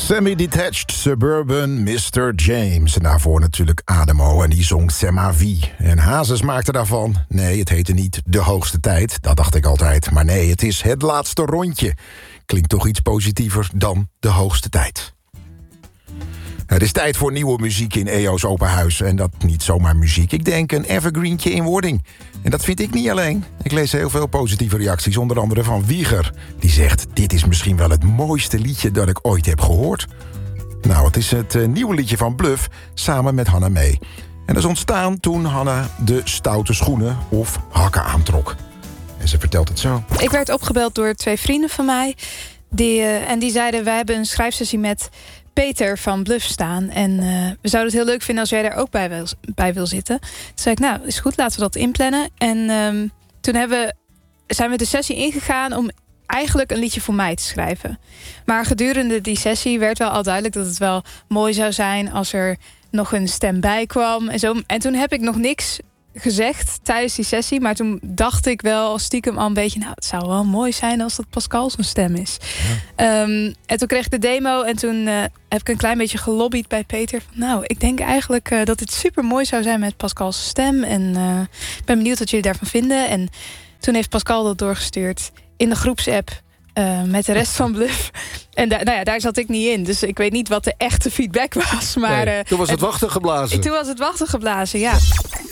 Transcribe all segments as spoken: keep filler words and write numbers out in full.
Semi-detached suburban mister James. En daarvoor natuurlijk Ademo en die zong C'est ma vie. En Hazes maakte daarvan, nee, het heette niet De Hoogste Tijd. Dat dacht ik altijd. Maar nee, het is Het Laatste Rondje. Klinkt toch iets positiever dan De Hoogste Tijd. Het is tijd voor nieuwe muziek in E O's Open Huis. En dat niet zomaar muziek. Ik denk een evergreentje in wording. En dat vind ik niet alleen. Ik lees heel veel positieve reacties, onder andere van Wieger. Die zegt, dit is misschien wel het mooiste liedje dat ik ooit heb gehoord. Nou, het is het uh, nieuwe liedje van Bluff, samen met Hanna Mee. En dat is ontstaan toen Hanna de stoute schoenen of hakken aantrok. En ze vertelt het zo. Ik werd opgebeld door twee vrienden van mij. Die, uh, en die zeiden, wij hebben een schrijfsessie met Peter van Bluff staan. En uh, we zouden het heel leuk vinden als jij daar ook bij wil, bij wil zitten. Toen zei ik, nou, is goed, laten we dat inplannen. En um, toen hebben we, zijn we de sessie ingegaan om eigenlijk een liedje voor mij te schrijven. Maar gedurende die sessie werd wel al duidelijk dat het wel mooi zou zijn als er nog een stem bij kwam. En, zo. En toen heb ik nog niks gezegd tijdens die sessie, maar toen dacht ik wel stiekem al een beetje, nou, het zou wel mooi zijn als dat Pascal zijn stem is. Ja. Um, en toen kreeg ik de demo en toen uh, heb ik een klein beetje gelobbyd bij Peter. Van, nou, ik denk eigenlijk uh, dat het super mooi zou zijn met Pascal's stem en uh, ik ben benieuwd wat jullie daarvan vinden. En toen heeft Pascal dat doorgestuurd in de groepsapp uh, met de rest van Bluff. En da- nou ja, daar zat ik niet in, dus ik weet niet wat de echte feedback was. Maar nee, toen was het, het wachten geblazen. Toen was het wachten geblazen, ja.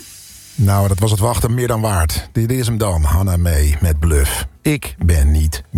Nou, dat was het wachten meer dan waard. Dit is hem dan, Hanna Mee met Bluff. Ik ben niet